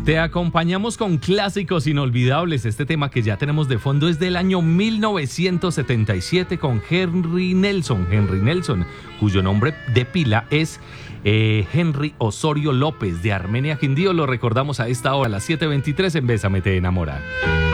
Te acompañamos con clásicos inolvidables. Este tema que ya tenemos de fondo es del año 1977 con Henry Nelson, cuyo nombre de pila es Henry Osorio López de Armenia Quindío. Lo recordamos a esta hora, a las 7:23 en Bésame Te Enamora.